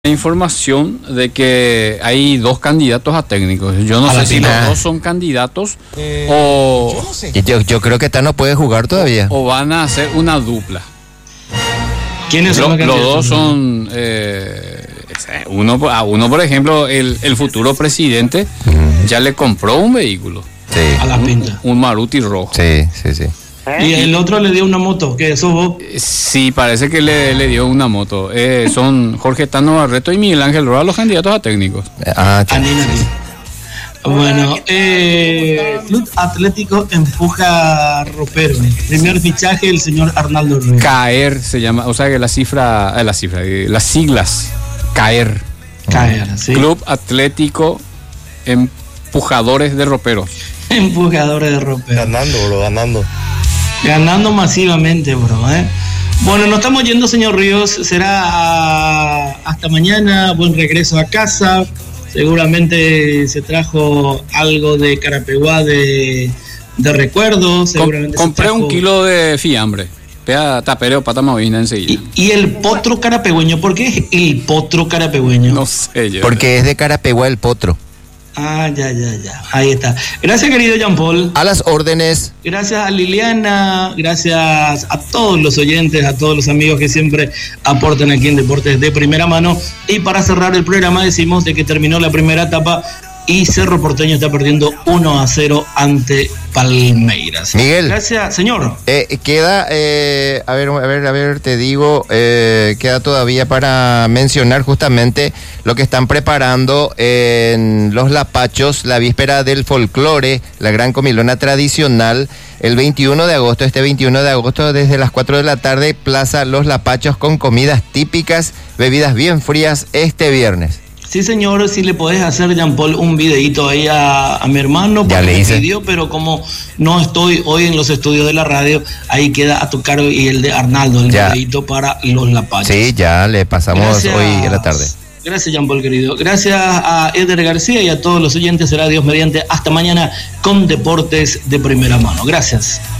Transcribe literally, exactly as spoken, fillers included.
información de que hay dos candidatos a técnicos. Yo no A sé la si final. los dos son candidatos Eh, o, yo no sé. Y Yo, yo creo que Tano puede jugar todavía. o van a hacer una dupla. ¿Quiénes son Lo- los los candidatos? dos son eh, uno, a uno, por ejemplo, el, el futuro presidente ya le compró un vehículo, A Sí, la pinta. un Maruti rojo. sí, sí, sí. Y el otro le dio una moto, que sos vos. Sí, parece que le, le dio una moto. Eh, son Jorge Tano Barreto y Miguel Ángel Roa los candidatos a técnicos. Ah, ya. Anina, sí. Bueno, eh, Club Atlético empuja a Ropero. Primer fichaje el señor Arnaldo Ruiz. Caer se llama, o sea que la cifra, eh, la cifra, eh, las siglas, Caer. Caer, ¿sí? Club Atlético Empujadores de Roperos. Empujadores de Ropero. Ganando, bro, ganando. Ganando masivamente, bro, ¿eh? Bueno, nos estamos yendo, señor Ríos. Será ah, hasta mañana. Buen regreso a casa. Seguramente se trajo algo de Carapeguá de, de recuerdo. Com- Seguramente se compré trajo- un kilo de fiambre. Pea tapereo, pata movina enseguida. Y, y el potro carapegüeño, ¿por qué es el potro carapegüeño? No sé yo. Porque es de Carapeguá el potro. Ah, ya, ya, ya. Ahí está. Gracias, querido Jean Paul. A las órdenes. Gracias a Liliana, gracias a todos los oyentes, a todos los amigos que siempre aportan aquí en Deportes de Primera Mano. Y para cerrar el programa decimos de que terminó la primera etapa y Cerro Porteño está perdiendo uno a cero ante Palmeiras. Miguel. Gracias, señor. Eh, queda, eh, a ver, a ver, a ver, te digo, eh, queda todavía para mencionar justamente lo que están preparando en Los Lapachos, la víspera del folclore, la gran comilona tradicional, el veintiuno de agosto, este veintiuno de agosto, desde las cuatro de la tarde, Plaza Los Lapachos con comidas típicas, bebidas bien frías este viernes. Sí, señor, si le podés hacer, Jean Paul, un videíto ahí a, a mi hermano, Ya porque le me hice. pidió, pero como no estoy hoy en los estudios de la radio, ahí queda a tu cargo y el de Arnaldo, el Ya. videíto para Los Lapachos. Sí, ya le pasamos Gracias. hoy en la tarde. Gracias, Jean Paul, querido. Gracias a Eder García y a todos los oyentes. Será Dios mediante. Hasta mañana con Deportes de Primera Mano. Gracias.